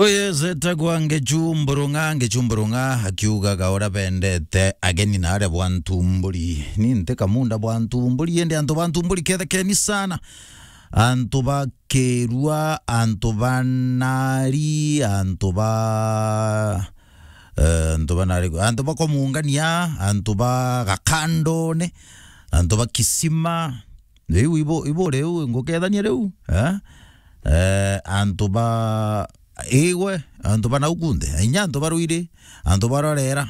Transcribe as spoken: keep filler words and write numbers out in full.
Oye zeta gwange chumburunga nge chumburunga akiuga gaora bendete ageni nare bwantumburi ninte kamunda bwantumburi yende anto bwantumburi keda keni sana anto ba kerua anto banari anto ba uh, anto banari anto ba komungania anto ba gakandone anto ba kisima leu ibo ibo leu ngokeda ni leu ha eh anto ba ewe anto bana ukunde ainyanto baruire anto barorera